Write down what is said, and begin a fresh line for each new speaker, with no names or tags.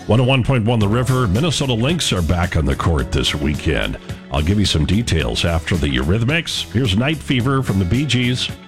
101.1 The River, Minnesota Lynx are back on the court this weekend. I'll give you some details after the Eurythmics. Here's Night Fever from the Bee Gees.